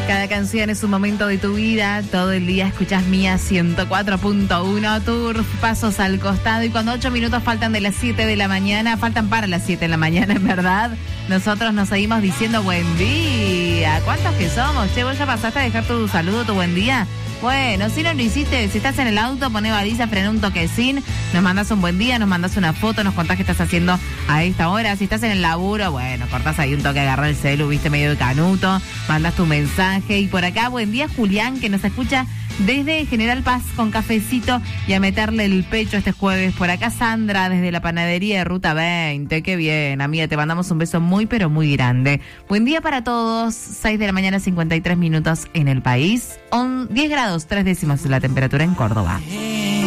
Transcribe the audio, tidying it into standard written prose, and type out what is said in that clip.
Cada canción es un momento de tu vida. Todo el día escuchas Mía 104.1 Turf, pasos al costado. Y cuando 8 minutos faltan de las 7 de la mañana, faltan para las 7 de la mañana, en verdad, nosotros nos seguimos diciendo buen día. ¿Cuántos que somos? Che, ¿vos ya pasaste a dejar tu saludo, tu buen día? Bueno, si no lo hiciste, si estás en el auto, poné baliza, frena un toquecín, nos mandás un buen día, nos mandás una foto, nos contás qué estás haciendo a esta hora. Si estás en el laburo, bueno, cortás ahí un toque, agarrar el celu, viste, medio de canuto, mandás tu mensaje. Y por acá, buen día, Julián, que nos escucha desde General Paz con cafecito y a meterle el pecho este jueves. Por acá, Sandra, desde la panadería de Ruta 20. Qué bien, amiga, te mandamos un beso muy, pero muy grande. Buen día para todos. 6 de la mañana, 53 minutos en el país. 10 grados, 3 décimos la temperatura en Córdoba.